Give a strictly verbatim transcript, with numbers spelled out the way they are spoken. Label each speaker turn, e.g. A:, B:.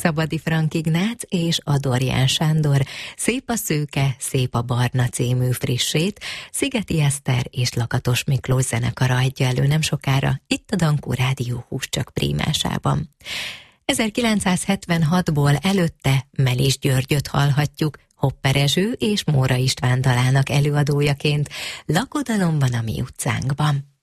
A: Szabadi Frank Ignác és Adorján Sándor Szép a szőke, szép a barna című frissét Szigeti Eszter és Lakatos Miklós zenekara adja elő nem sokára, itt a Dankó Rádió Húscsak prímásában. ezerkilencszázhetvenhatból előtte Melis Györgyöt hallhatjuk, Hopper Ezső és Móra István dalának előadójaként Lakodalom van a mi utcánkban.